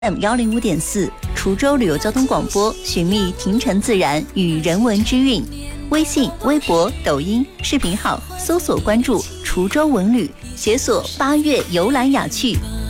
FM105.4，滁州旅游交通广播，寻觅亭城自然与人文之韵。微信、微博、抖音、视频号搜索关注滁州文旅，解锁8月游览雅趣。